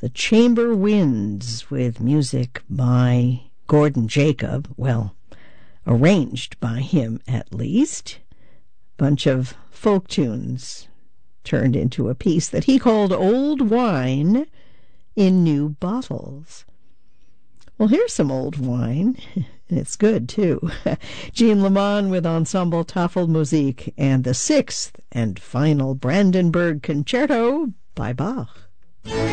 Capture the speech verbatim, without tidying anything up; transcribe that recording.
The Chamber Winds, with music by Gordon Jacob, well, arranged by him at least. Bunch of folk tunes turned into a piece that he called Old Wine in New Bottles. Well, here's some old wine, and it's good, too. Jean Lamont with Ensemble Tafelmusik and the sixth and final Brandenburg Concerto by Bach.